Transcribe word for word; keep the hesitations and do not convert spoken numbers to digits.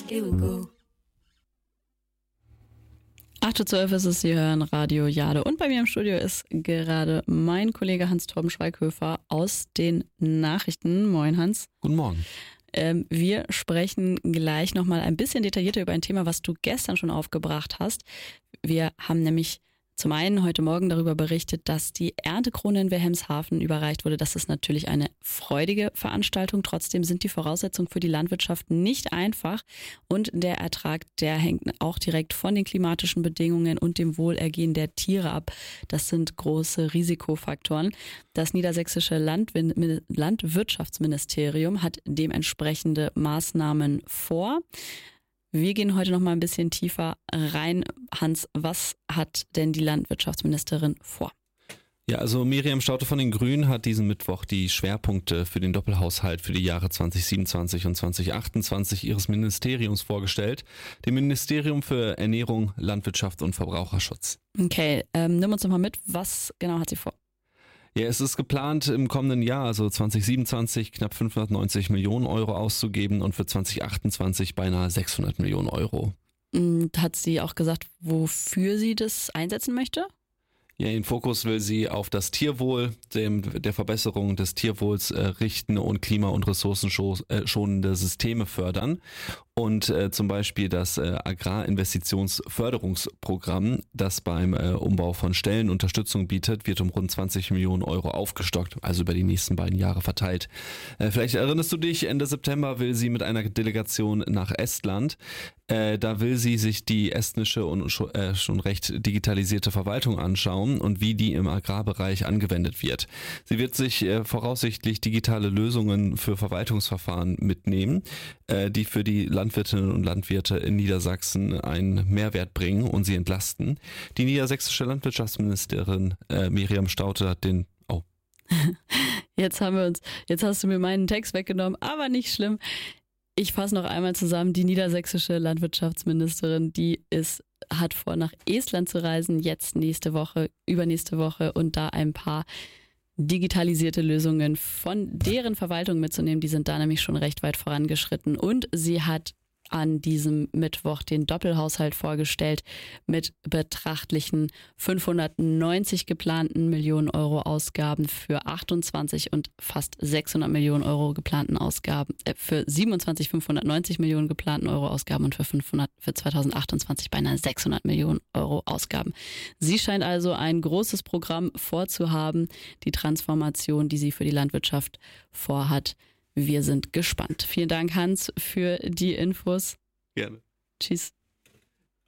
acht Uhr zwölf ist es, Sie hören Radio Jade und bei mir im Studio ist gerade mein Kollege Hans-Torben Schweighöfer aus den Nachrichten. Moin Hans. Guten Morgen. Ähm, wir sprechen gleich nochmal ein bisschen detaillierter über ein Thema, was du gestern schon aufgebracht hast. Wir haben nämlich zum einen heute Morgen darüber berichtet, dass die Erntekrone in Wilhelmshaven überreicht wurde. Das ist natürlich eine freudige Veranstaltung. Trotzdem sind die Voraussetzungen für die Landwirtschaft nicht einfach. Und der Ertrag, der hängt auch direkt von den klimatischen Bedingungen und dem Wohlergehen der Tiere ab. Das sind große Risikofaktoren. Das niedersächsische Landwin- Landwirtschaftsministerium hat dementsprechende Maßnahmen vor. Wir gehen heute noch mal ein bisschen tiefer rein. Hans, was hat denn die Landwirtschaftsministerin vor? Ja, also Miriam Staudte von den Grünen hat diesen Mittwoch die Schwerpunkte für den Doppelhaushalt für die Jahre zwanzig siebenundzwanzig und zwanzig achtundzwanzig ihres Ministeriums vorgestellt. Dem Ministerium für Ernährung, Landwirtschaft und Verbraucherschutz. Okay, ähm, nimm uns noch mal mit. Was genau hat sie vor? Ja, es ist geplant, im kommenden Jahr, also zwanzig siebenundzwanzig, knapp fünfhundertneunzig Millionen Euro auszugeben und für zwanzig achtundzwanzig beinahe sechshundert Millionen Euro. Und hat sie auch gesagt, wofür sie das einsetzen möchte? Ja, den Fokus will sie auf das Tierwohl, dem, der Verbesserung des Tierwohls äh, richten und klima- und ressourcenschonende Systeme fördern. Und äh, zum Beispiel das äh, Agrarinvestitionsförderungsprogramm, das beim äh, Umbau von Ställen Unterstützung bietet, wird um rund zwanzig Millionen Euro aufgestockt, also über die nächsten beiden Jahre verteilt. Äh, vielleicht erinnerst du dich, Ende September will sie mit einer Delegation nach Estland. Äh, da will sie sich die estnische und schon, äh, schon recht digitalisierte Verwaltung anschauen und wie die im Agrarbereich angewendet wird. Sie wird sich äh, voraussichtlich digitale Lösungen für Verwaltungsverfahren mitnehmen, äh, die für die Landwirtinnen und Landwirte in Niedersachsen einen Mehrwert bringen und sie entlasten. Die niedersächsische Landwirtschaftsministerin äh, Miriam Staudte hat den oh. Jetzt haben wir uns, jetzt hast du mir meinen Text weggenommen, aber nicht schlimm. Ich fasse noch einmal zusammen, die niedersächsische Landwirtschaftsministerin, die ist, hat vor, nach Estland zu reisen, jetzt nächste Woche, übernächste Woche und da ein paar digitalisierte Lösungen von deren Verwaltung mitzunehmen. Die sind da nämlich schon recht weit vorangeschritten und sie hat an diesem Mittwoch den Doppelhaushalt vorgestellt mit betrachtlichen fünfhundertneunzig geplanten Millionen Euro Ausgaben für achtundzwanzig und fast sechshundert Millionen Euro geplanten Ausgaben, äh, für siebenundzwanzig fünfhundertneunzig Millionen geplanten Euro Ausgaben und für fünfhundert, für zweitausendachtundzwanzig beinahe sechshundert Millionen Euro Ausgaben. Sie scheint also ein großes Programm vorzuhaben, die Transformation, die sie für die Landwirtschaft vorhat. Wir sind gespannt. Vielen Dank, Hans, für die Infos. Gerne. Tschüss.